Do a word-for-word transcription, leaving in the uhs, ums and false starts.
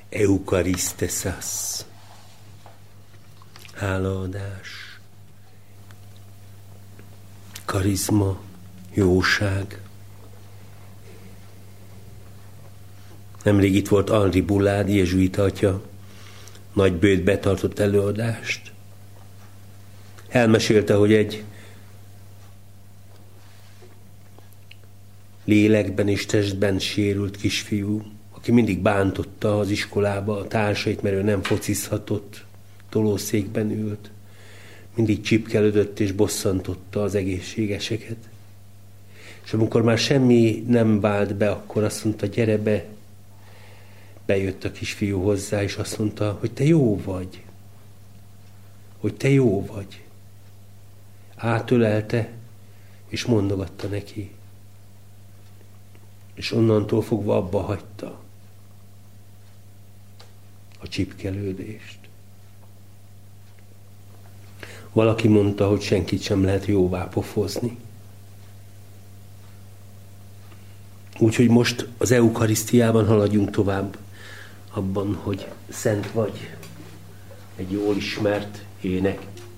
Eukariszteszás. Hálaadás. Karizma. Jóság. Nemrég itt volt Henri Boulard, jezsuita atya, Nagybőjt betartott előadást. Elmesélte, hogy egy lélekben és testben sérült kisfiú, aki mindig bántotta az iskolába a társait, mert ő nem focizhatott, tolószékben ült, mindig csipkelődött és bosszantotta az egészségeseket. És amikor már semmi nem vált be, akkor azt mondta, gyere be. Bejött a kisfiú hozzá, és azt mondta, hogy te jó vagy. Hogy te jó vagy. Átölelte, és mondogatta neki. És onnantól fogva abba hagyta a csipkelődést. Valaki mondta, hogy senkit sem lehet jóvá pofozni. Úgyhogy most az eukarisztiában haladjunk tovább abban, hogy szent vagy, egy jól ismert ének